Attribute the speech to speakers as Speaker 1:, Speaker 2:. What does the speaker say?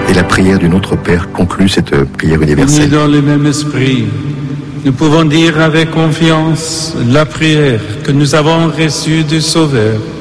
Speaker 1: Et la prière du Notre Père conclut cette prière universelle.
Speaker 2: Unis dans le même esprit, nous pouvons dire avec confiance la prière que nous avons reçue du Sauveur.